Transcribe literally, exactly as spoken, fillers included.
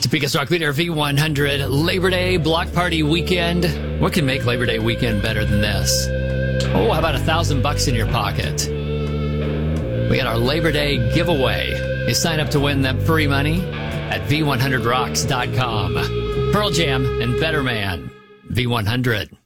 Topeka's Rock Leader V one hundred Labor Day Block Party Weekend. What can make Labor Day weekend better than this? Oh, how about a thousand bucks in your pocket? We got our Labor Day giveaway. You sign up to win that free money at v one hundred rocks dot com. Pearl Jam and Better Man. V one hundred.